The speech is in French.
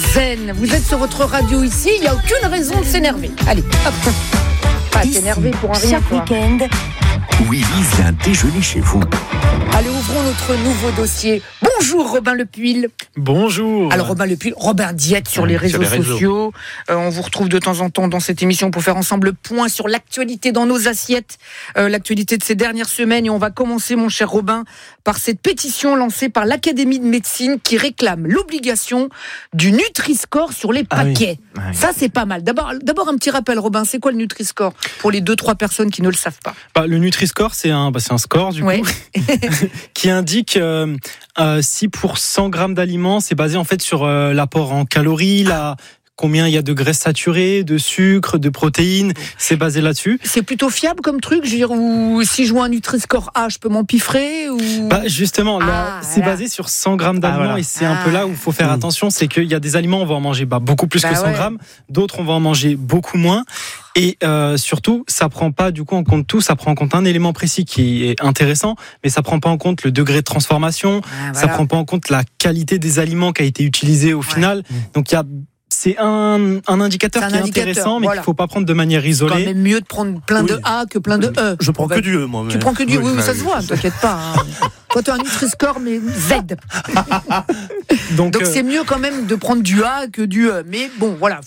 zen. Vous êtes sur votre radio ici, il n'y a aucune raison de s'énerver. Allez, hop. Pas s'énerver pour un rien. Chaque week-end, Willy vient déjeuner chez vous. Allez, ouvrons notre nouveau dossier. Bonjour Robin Lepuil. Bonjour. Alors Robin Lepuil, Robin Diète sur les réseaux sociaux. On vous retrouve de temps en temps dans cette émission pour faire ensemble le point sur l'actualité dans nos assiettes, l'actualité de ces dernières semaines. Et on va commencer, mon cher Robin, par cette pétition lancée par l'Académie de médecine qui réclame l'obligation du Nutri-Score sur les paquets. Ah oui. Ça, c'est pas mal. D'abord, un petit rappel, Robin, c'est quoi le Nutri-Score pour les 2-3 personnes qui ne le savent pas? Le Nutri-Score, c'est un score du coup qui indique si pour 100 grammes d'aliments, c'est basé en fait sur l'apport en calories, combien il y a de graisses saturées, de sucre, de protéines, c'est basé là-dessus. C'est plutôt fiable comme truc, je veux dire, ou si je vois un Nutri-Score A, je peux m'empiffrer ou... Justement, là, c'est basé sur 100 grammes d'aliments et c'est un peu là où il faut faire attention, c'est qu'il y a des aliments, on va en manger beaucoup plus que 100 grammes, d'autres on va en manger beaucoup moins. Et surtout, ça prend pas du coup en compte tout, ça prend en compte un élément précis qui est intéressant, mais ça prend pas en compte le degré de transformation, ça prend pas en compte la qualité des aliments qui a été utilisé au final. Donc c'est un indicateur qui est intéressant, mais qu'il ne faut pas prendre de manière isolée. C'est quand même mieux de prendre plein de A que plein de E. Je prends que du E, moi. Tu prends que du E, oui, ça se voit, t'inquiète pas. Toi, tu as un Nutri-Score, mais Z. Donc c'est mieux quand même de prendre du A que du E. Mais bon, voilà,